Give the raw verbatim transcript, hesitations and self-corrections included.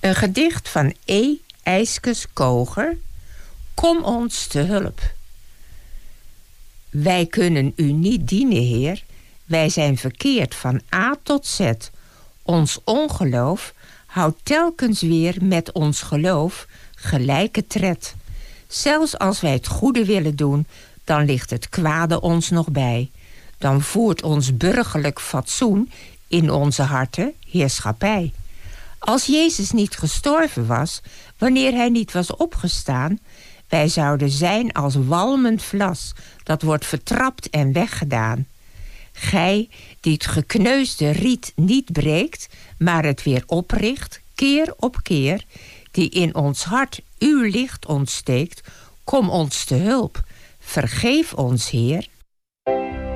Een gedicht van E. Ijskes Koger. Kom ons te hulp. Wij kunnen u niet dienen, Heer. Wij zijn verkeerd van A tot Z. Ons ongeloof houdt telkens weer met ons geloof gelijke tred. Zelfs als wij het goede willen doen, dan ligt het kwade ons nog bij. Dan voert ons burgerlijk fatsoen in onze harten heerschappij. Als Jezus niet gestorven was, wanneer hij niet was opgestaan, wij zouden zijn als walmend vlas, dat wordt vertrapt en weggedaan. Gij, die het gekneusde riet niet breekt, maar het weer opricht, keer op keer, die in ons hart uw licht ontsteekt, kom ons te hulp. Vergeef ons, Heer.